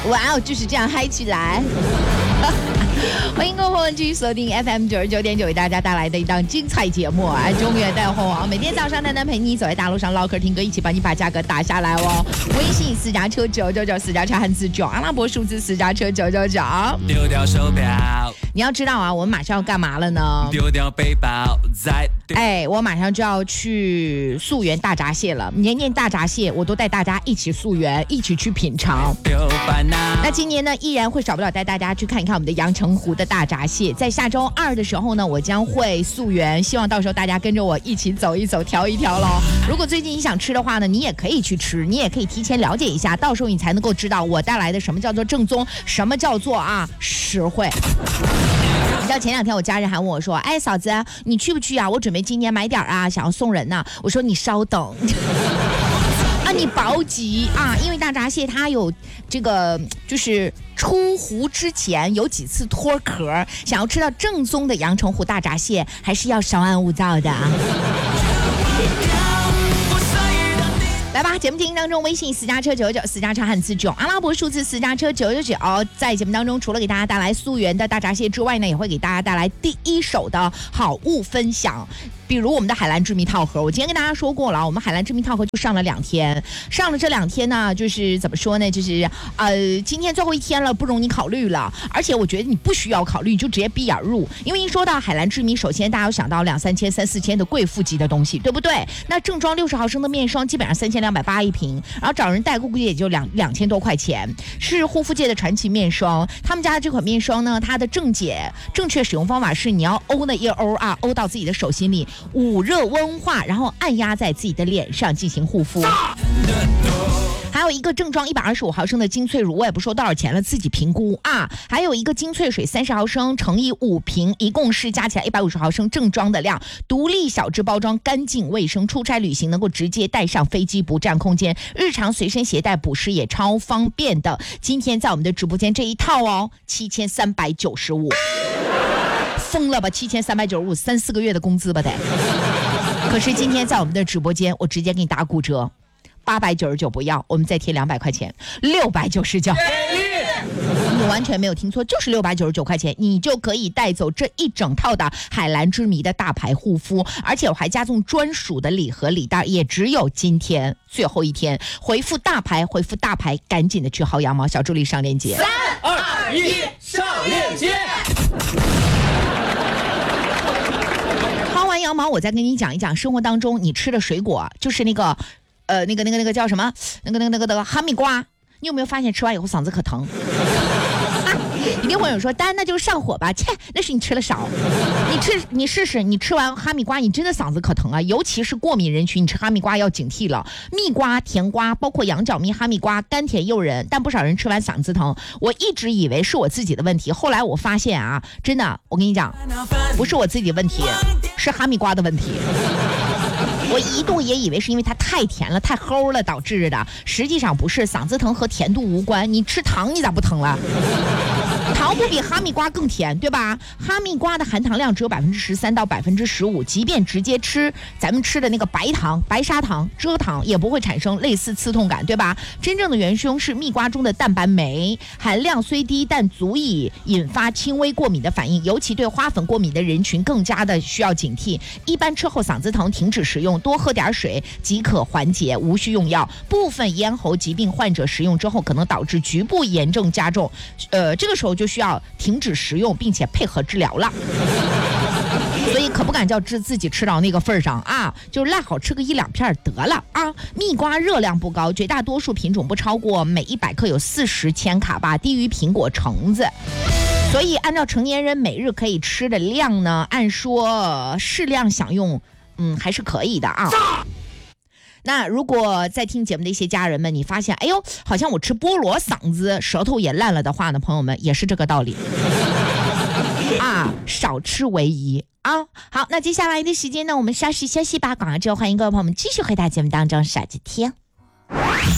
哇哦，就是这样嗨起来！欢迎各位朋友继续锁定 FM 99.9，为大家带来的一档精彩节目啊！中原带货网每天早上丹丹陪你走在大路上唠嗑听歌，一起帮你把价格打下来哦。微信私家车999，私家车汉字9，阿拉伯数字私家车999。 丢掉手表， 你要知道啊，我们马上要干嘛了呢？ 丢掉背包，再我马上就要去溯源大闸蟹了。年年大闸蟹，我都带大家一起溯源，一起去品尝。那今年呢，依然会少不了带大家去看一看我们的阳澄湖的大闸蟹。在下周2的时候呢，我将会溯源，希望到时候大家跟着我一起走一走，挑一挑咯。如果最近你想吃的话呢，你也可以去吃，你也可以提前了解一下，到时候你才能够知道我带来的什么叫做正宗，什么叫做实惠。你知道前2天我家人还问我说，哎，嫂子你去不去啊？我准备今年买点想要送人呢。我说你稍等你保急因为大闸蟹它有这个就是出湖之前有几次脱壳，想要吃到正宗的阳澄湖大闸蟹，还是要稍安勿躁的来吧，节目进行当中，微信私家车999，私家车汉字9，阿拉伯数字私家车999。在节目当中，除了给大家带来溯源的大闸蟹之外呢，也会给大家带来第一手的好物分享。比如我们的海蓝之谜套盒，我今天跟大家说过了，我们海蓝之谜套盒就上了2天，上了这2天呢，就是怎么说呢，就是今天最后1天了，不容你考虑了，而且我觉得你不需要考虑，你就直接闭眼入，因为一说到海蓝之谜，首先大家要想到2-3千、3-4千的贵妇级的东西，对不对？那正装60毫升的面霜基本上3280一瓶，然后找人代购估计也就2000多块钱，是护肤界的传奇面霜。他们家的这款面霜呢，它的正确使用方法是你要欧那一欧欧到自己的手心里，捂热温化，然后按压在自己的脸上进行护肤。还有一个正装125毫升的精粹乳，我也不说多少钱了，自己评估还有一个精粹水30毫升乘以5瓶，一共是加起来150毫升正装的量，独立小只包装，干净卫生，出差旅行能够直接带上飞机，不占空间，日常随身携带补湿也超方便的。今天在我们的直播间这一套7395，疯了吧？7395，3-4个月的工资吧得。可是今天在我们的直播间，我直接给你打骨折，899不要，我们再贴200块钱，699。你完全没有听错，就是699块钱，你就可以带走这一整套的海蓝之谜的大牌护肤，而且我还加送专属的礼盒礼袋，也只有今天最后1天，回复大牌，赶紧的去薅羊毛，小助理上链接。 3、2、1，上链接。 薅完羊毛，我再跟你讲一讲生活当中你吃的水果，就是那个叫什么？那个哈密瓜，你有没有发现吃完以后嗓子可疼？一定会有人说，那就上火吧，切，那是你吃了少。你试试，你吃完哈密瓜，你真的嗓子可疼啊！尤其是过敏人群，你吃哈密瓜要警惕了。蜜瓜、甜瓜，包括羊角蜜、哈密瓜，甘甜诱人，但不少人吃完嗓子疼。我一直以为是我自己的问题，后来我发现真的，我跟你讲，不是我自己的问题，是哈密瓜的问题。我一度也以为是因为它太甜了、太齁了导致的，实际上不是，嗓子疼和甜度无关。你吃糖，你咋不疼了？糖不比哈密瓜更甜，对吧？哈密瓜的含糖量只有13%到15%，即便直接吃咱们吃的那个白糖、白砂糖、蔗糖，也不会产生类似刺痛感，对吧？真正的元凶是蜜瓜中的蛋白酶，含量虽低，但足以引发轻微过敏的反应，尤其对花粉过敏的人群更加的需要警惕。一般吃后嗓子疼，停止食用，多喝点水即可缓解，无需用药。部分咽喉疾病患者食用之后，可能导致局部炎症加重，这个时候就需要停止食用，并且配合治疗了。所以可不敢叫自己吃到那个份上就赖好吃个1-2片得了蜜瓜热量不高，绝大多数品种不超过每100克有40千卡吧，低于苹果、橙子。所以按照成年人每日可以吃的量呢，按说适量享用还是可以的那如果在听节目的一些家人们，你发现哎呦好像我吃菠萝嗓子舌头也烂了的话呢，朋友们也是这个道理少吃为宜好，那接下来的时间呢，我们稍事休息吧，广告之后欢迎各位朋友们继续回到节目当中，傻子听。